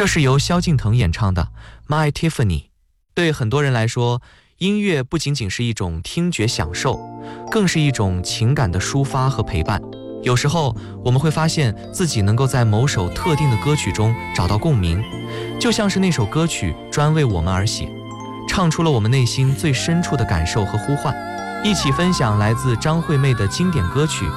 这是由萧敬腾演唱的《My Tiffany》。对很多人来说，音乐不仅仅是一种听觉享受，更是一种情感的抒发和陪伴。有时候我们会发现自己能够在某首特定的歌曲中找到共鸣，就像是那首歌曲专为我们而写，唱出了我们内心最深处的感受和呼唤。一起分享来自张惠妹的经典歌曲